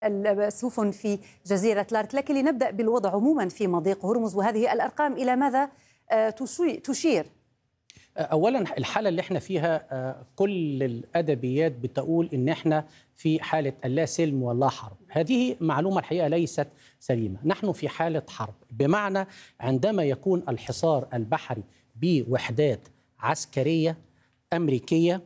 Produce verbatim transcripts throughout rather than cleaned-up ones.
السفن في جزيرة لارك، لكن لنبدأ بالوضع عموما في مضيق هرمز وهذه الأرقام إلى ماذا تشير؟ أولا الحالة اللي احنا فيها كل الأدبيات بتقول إن احنا في حالة اللا سلم واللا حرب. هذه معلومة الحقيقة ليست سليمة. نحن في حالة حرب، بمعنى عندما يكون الحصار البحري بوحدات عسكرية أمريكية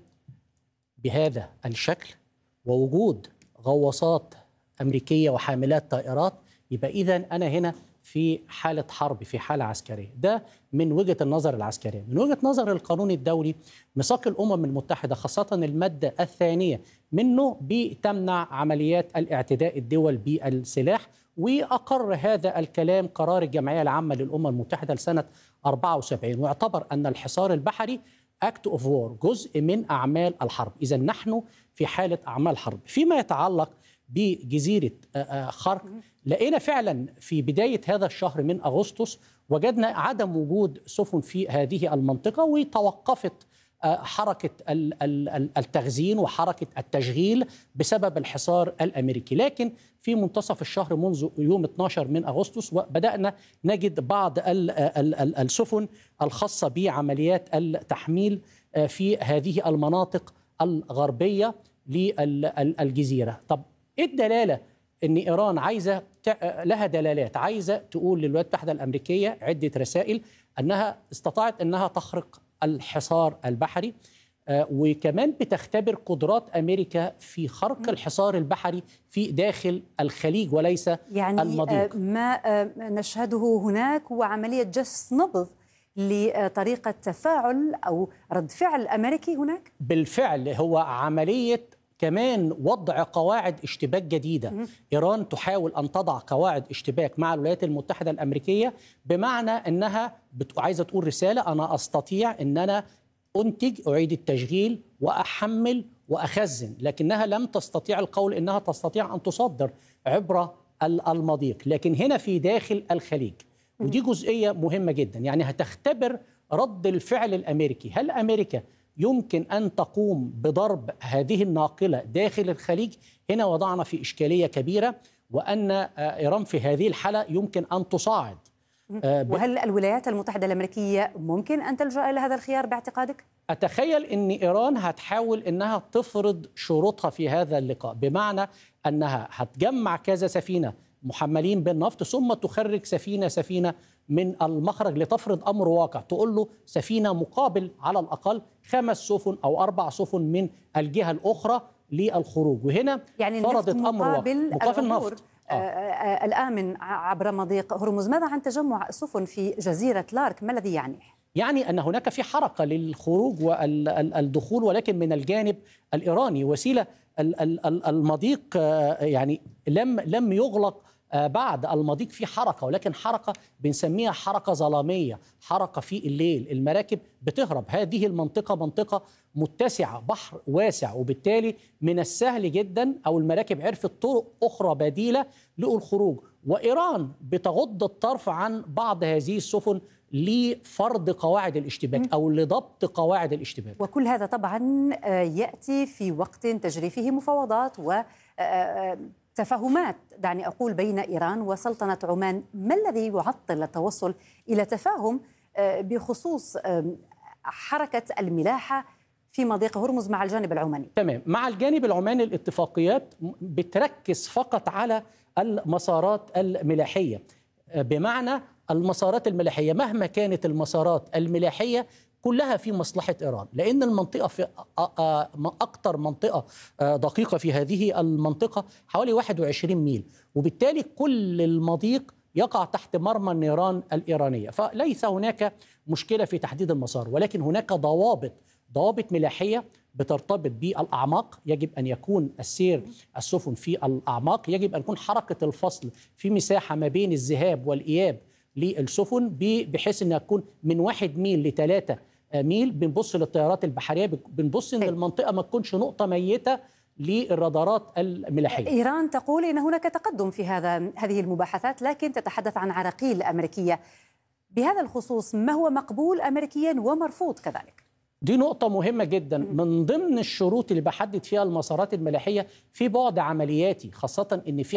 بهذا الشكل ووجود غواصات أمريكية وحاملات طائرات، يبقى إذن أنا هنا في حالة حرب، في حالة عسكرية. ده من وجهة النظر العسكرية. من وجهة نظر القانون الدولي، ميثاق الأمم المتحدة خاصة المادة الثانية منه بتمنع عمليات الاعتداء الدول بالسلاح، وأقر هذا الكلام قرار الجمعية العامة للأمم المتحدة لسنة أربعة وسبعين، واعتبر أن الحصار البحري أكت أوف وور، جزء من أعمال الحرب. إذا نحن في حالة أعمال حرب. فيما يتعلق بجزيرة خرق، لقينا فعلا في بداية هذا الشهر من أغسطس وجدنا عدم وجود سفن في هذه المنطقة، وتوقفت حركة التخزين وحركة التشغيل بسبب الحصار الأمريكي. لكن في منتصف الشهر منذ يوم اثني عشر من أغسطس بدأنا نجد بعض السفن الخاصة بعمليات التحميل في هذه المناطق الغربية للجزيرة. طب إيه الدلالة؟ إن إيران عايزة لها دلالات، عايزة تقول للولايات المتحدة الأمريكية عدة رسائل أنها استطاعت أنها تخرق الحصار البحري، آه وكمان بتختبر قدرات أمريكا في خرق الحصار البحري في داخل الخليج وليس يعني المضيق. آه ما آه نشهده هناك هو عملية جس نبض لطريقة تفاعل أو رد فعل أمريكي هناك؟ بالفعل هو عملية كمان وضع قواعد اشتباك جديدة. م- إيران تحاول أن تضع قواعد اشتباك مع الولايات المتحدة الأمريكية، بمعنى أنها عايزة تقول رسالة: أنا أستطيع أن أنا أنتج، أعيد التشغيل وأحمل وأخزن، لكنها لم تستطيع القول أنها تستطيع أن تصدر عبر المضيق، لكن هنا في داخل الخليج. ودي جزئية مهمة جدا، يعني هتختبر رد الفعل الأمريكي. هل أمريكا يمكن أن تقوم بضرب هذه الناقلة داخل الخليج؟ هنا وضعنا في إشكالية كبيرة، وأن إيران في هذه الحالة يمكن أن تصاعد. وهل الولايات المتحدة الأمريكية ممكن أن تلجأ إلى هذا الخيار باعتقادك؟ أتخيل أن إيران هتحاول أنها تفرض شروطها في هذا اللقاء، بمعنى أنها هتجمع كذا سفينة محملين بالنفط ثم تخرج سفينة سفينة من المخرج لتفرض أمر واقع، تقول له سفينة مقابل على الأقل خمس سفن أو أربع سفن من الجهة الأخرى للخروج. وهنا يعني فرضت أمر واقع مقابل النفط آه. آه الآمن عبر مضيق هرمز. ماذا عن تجمع السفن في جزيرة لارك؟ ما الذي يعني؟ يعني أن هناك في حركة للخروج والدخول، ولكن من الجانب الإيراني. وسيلة المضيق يعني لم لم يغلق بعد المضيق، في حركة، ولكن حركة بنسميها حركة ظلامية، حركة في الليل. المراكب بتهرب. هذه المنطقة منطقة متسعة، بحر واسع، وبالتالي من السهل جدا أو المراكب عرفت طرق أخرى بديلة للخروج. وإيران بتغض الطرف عن بعض هذه السفن لفرض لقواعد الاشتباك أو لضبط قواعد الاشتباك. وكل هذا طبعا يأتي في وقت تجري فيه مفاوضات وتفاهمات، دعني أقول، بين إيران وسلطنة عمان. ما الذي يعطل التوصل إلى تفاهم بخصوص حركة الملاحة في مضيق هرمز مع الجانب العماني؟ تمام. مع الجانب العماني الاتفاقيات بتركز فقط على المسارات الملاحية، بمعنى المسارات الملاحية مهما كانت المسارات الملاحية كلها في مصلحة إيران، لأن المنطقة في أكثر منطقة دقيقة في هذه المنطقة حوالي واحد وعشرين ميل، وبالتالي كل المضيق يقع تحت مرمى النيران الإيرانية. فليس هناك مشكلة في تحديد المسار، ولكن هناك ضوابط ضوابط ملاحية بترتبط بالأعماق. يجب أن يكون السير السفن في الأعماق، يجب أن يكون حركة الفصل في مساحة ما بين الذهاب والإياب للسفن، بحيث أنها تكون من واحد ميل لثلاثة ميل. بنبص للطيارات البحرية، بنبص أن المنطقة ما تكونش نقطة ميتة للرادارات الملاحية. إيران تقول إن هناك تقدم في هذا هذه المباحثات، لكن تتحدث عن عراقيل أمريكية. بهذا الخصوص ما هو مقبول أمريكيا ومرفوض كذلك؟ دي نقطة مهمة جدا. من ضمن الشروط اللي بحدد فيها المسارات الملاحية في بعد عملياتي، خاصة إن في